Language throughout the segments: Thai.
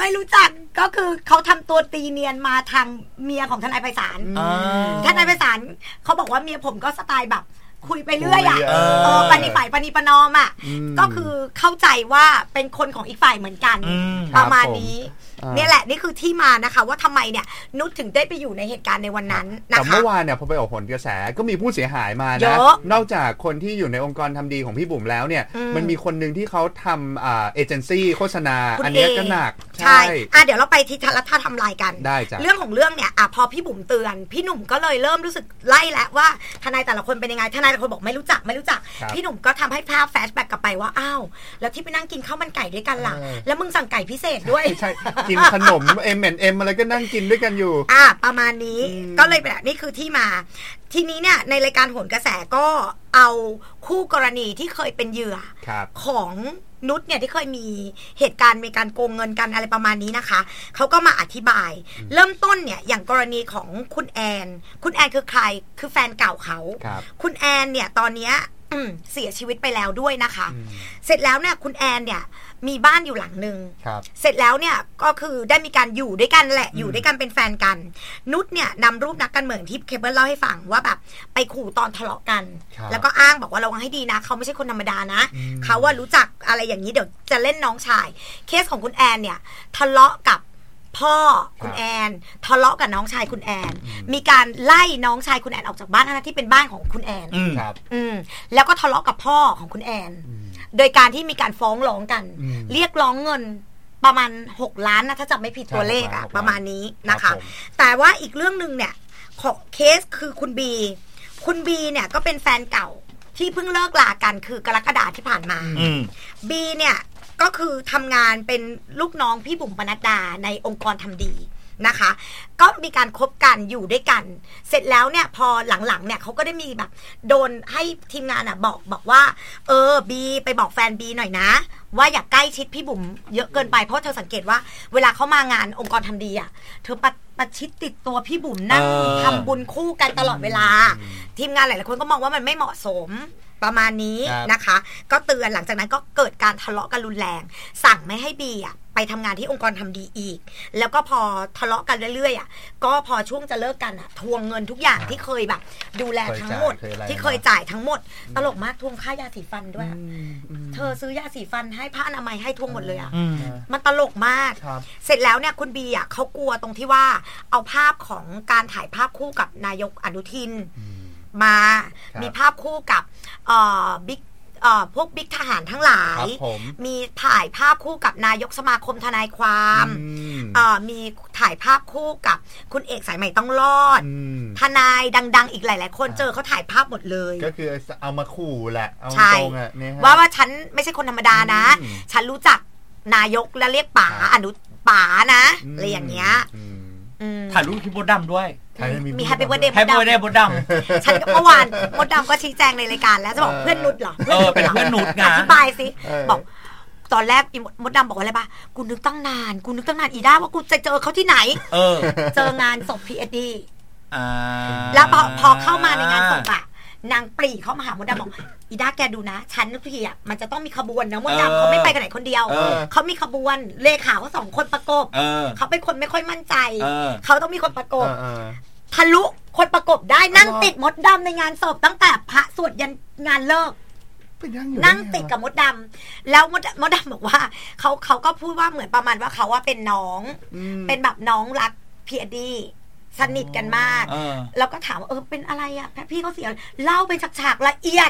ไม่รู้จักก็คือเขาทำตัวตีเนียนมาทางเมียของทนายไพศาลทนายไพศาลเขาบอกว่าเมียผมก็สไตล์แบบคุยไปเรื่อยอ่ะปณิฝ่ายปณิปนอมอ่ะก็คือเข้าใจว่าเป็นคนของอีกฝ่ายเหมือนกันประมาณนี้เนี่ยแหละนี่คือที่มานะคะว่าทำไมเนี่ยนุชถึงได้ไปอยู่ในเหตุการณ์ในวันนั้นนะคะแต่เมื่อวานเนี่ยพอไปออกผลกระแสก็มีผู้เสียหายมานะนอกจากคนที่อยู่ในองค์กรทำดีของพี่บุ๋มแล้วเนี่ยมันมีคนหนึ่งที่เขาทำเอเจนซี่โฆษณาอันนี้ก็หนักใช่เดี๋ยวเราไปที่รัฐทำลายกันได้จ้ะเรื่องของเรื่องเนี่ยพอพี่บุ๋มเตือนพี่หนุ่มก็เลยเริ่มรู้สึกไล่แล้วว่าทนายแต่ละคนเป็นยังไงทนายแต่ละคนบอกไม่รู้จักพี่หนุ่มก็ทำให้ภาพแฟลชแบ็กกลับไปว่าอ้าวแล้วที่ไปนั่งกินข้าวมันไก่ด้วยกันล่ะแล้วมึงสั่งไก่พิเศษด้วยใช่กินขนมM&M อะไรก็นั่งกินด้วยกันอยู่ประมาณนี้ก็เลยแบบนี่คือที่มาทีนี้เนี่ยในรายการโหนกระแสก็เอาคู่กรณีที่เคยเป็นเหยื่อของนุชเนี่ยที่เคยมีเหตุการณ์มีการโกงเงินกันอะไรประมาณนี้นะคะเขาก็มาอธิบายเริ่มต้นเนี่ยอย่างกรณีของคุณแอนคือใครคือแฟนเก่าเขาคุณแอนเนี่ยตอนนี้เสียชีวิตไปแล้วด้วยนะคะเสร็จแล้วเนี่ยคุณแอนเนี่ยมีบ้านอยู่หลังนึงเสร็จแล้วเนี่ยก็คือได้มีการอยู่ด้วยกันแหละอยู่ด้วยกันเป็นแฟนกันนุชเนี่ยนำรูปนักการเมืองที่เคเบิลเล่าให้ฟังว่าแบบไปขู่ตอนทะเลาะกันแล้วก็อ้างบอกว่าระวังให้ดีนะเขาไม่ใช่คนธรรมดานะเขาว่ารู้จักอะไรอย่างนี้เดี๋ยวจะเล่นน้องชายเคสของคุณแอนเนี่ยทะเลาะกับพ่อคุณแอนทะเลาะกับน้องชายคุณแอนมีการไล่น้องชายคุณแอนออกจากบ้านทั้งที่เป็นบ้านของคุณแอนแล้วก็ทะเลาะกับพ่อของคุณแอนโดยการที่มีการฟ้องร้องกันเรียกร้องเงินประมาณ6 ล้านนะถ้าจำไม่ผิดตัวเลขอะประมาณนี้นะคะแต่ว่าอีกเรื่องนึงเนี่ยเคสคือคุณบีเนี่ยก็เป็นแฟนเก่าที่เพิ่งเลิกลากันคือกรกฎาคมที่ผ่านมาบีเนี่ยก็คือทำงานเป็นลูกน้องพี่บุ๋มปนัดดาในองค์กรทำดีนะคะก็มีการคบกันอยู่ด้วยกันเสร็จแล้วเนี่ยพอหลังๆเนี่ยเขาก็ได้มีแบบโดนให้ทีมงานบอกว่าบีไปบอกแฟนบีหน่อยนะว่าอย่าใกล้ชิดพี่บุ๋มเยอะเกินไปเพราะเธอสังเกตว่าเวลาเขามางานองค์กรทำดีอ่ะเธอประชิดติดตัวพี่บุ๋มนั่งทำบุญคู่กันตลอดเวลาทีมงานหลายๆคนก็มองว่ามันไม่เหมาะสมประมาณนี้นะคะก็เตือนหลังจากนั้นก็เกิดการทะเลาะกันรุนแรงสั่งไม่ให้บีอ่ะไปทำงานที่องค์กรทำดีอีกแล้วก็พอทะเลาะกันเรื่อยๆอ่ะก็พอช่วงจะเลิกกันอ่ะทวงเงินทุกอย่างที่เคยแบบดูแลทั้งหมดที่เคยจ่ายทั้งหมดตลกมากทวงค่ายาสีฟันด้วยเธอซื้อยาสีฟันให้ผ้าอนามัยให้ทวงหมดเลยอ่ะมันตลกมากเสร็จแล้วเนี่ยคุณบีอ่ะเขากลัวตรงที่ว่าเอาภาพของการถ่ายภาพคู่กับนายกอนุทินมามีภาพคู่กับบิ๊กพวกบิ๊กทหารทั้งหลายมีถ่ายภาพคู่กับนายกสมาคมทนายความมีถ่ายภาพคู่กับคุณเอกสายใหม่ต้องรอดทนายดังๆอีกหลายๆคนเจอเขาถ่ายภาพหมดเลยก็คือเอามาขู่แหละเอาตรงอ่ะว่าฉันไม่ใช่คนธรรมดานะฉันรู้จักนายกและเรียกป๋าอนุป๋านะอะไรอย่างเงี้ยถ่ายรูปพี่มดดำด้วยมีแฮปปี้เบิร์ธเดย์มดดำฉันเมื่อวานมดดำก็ชี้แจงในรายการแล้วจะบอกเพื่อนนุชเหรอเป็นเพื่อนนุชไงอธิบายสิบอกตอนแรกมดดำบอกว่าอะไรป่ะกูนึกตั้งนานอีด้าว่ากูจะเจอเขาที่ไหนเจองานศพ PhD แล้วพอเข้ามาในงานศพอะนางปรีเข้ามาหามดดำบอกอีด้าแกดูนะฉันทุกทีอ่ะมันจะต้องมีขบวนนะมดดำเขาไม่ไปกันไหนคนเดียวเขามีขบวนเลขาเขา2 คนประกบเขาเป็นคนไม่ค่อยมั่นใจเขาต้องมีคนประกบทะลุคนประกบได้นั่งติดมดดำในงานศพตั้งแต่พระสวดยันงานเลิกนั่งติดกับมดดำแล้วมดดำบอกว่าเขาก็พูดว่าเหมือนประมาณว่าเขาว่าเป็นน้องเป็นแบบน้องรักพีอดีสนิทกันมากแล้วก็ถามว่าเป็นอะไรอ่ะพี่เขาเสียเล่าเป็นฉากๆละเอียด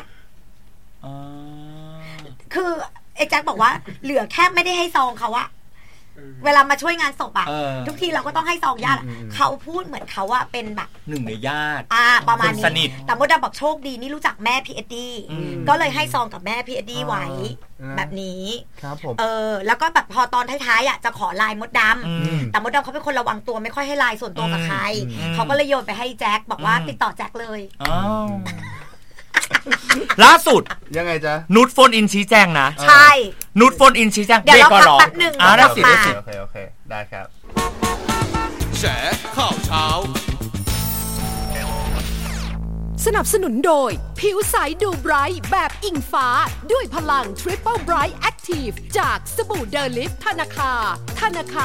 คือไอ้แจ็คบอกว่าเหลือแค่ไม่ได้ให้ซองเขาอะเวลามาช่วยงานศพอะทุกทีเราก็ต้องให้ซองญาติเขาพูดเหมือนเขาว่าเป็นแบบหนึ่งในญาติประมาณนี้แต่มดดำบอกโชคดีนี่รู้จักแม่พีเอ็ดดี้ก็เลยให้ซองกับแม่พีเอ็ดดี้ไว้แบบนี้ครับผมแล้วก็แบบพอตอนท้ายๆอะจะขอไลน์มดดำแต่มดดำเขาเป็นคนระวังตัวไม่ค่อยให้ไลน์ส่วนตัวกับใครเขาก็เลยโยนไปให้แจ็คบอกว่าติดต่อแจ็คเลยล่าสุดยังไงจ๊ะนุชโฟนอินชี้แจงนะใช่นุชโฟนอินชี้แจงเดี๋ยวเราพักแป๊บนึงได้สิโอเคได้ครับแฉข่าวเช้าสนับสนุนโดยผิวใสดูไบรท์แบบอิงฟ้าด้วยพลัง Triple Bright Active จากสบู่เดอลิฟธนาคาร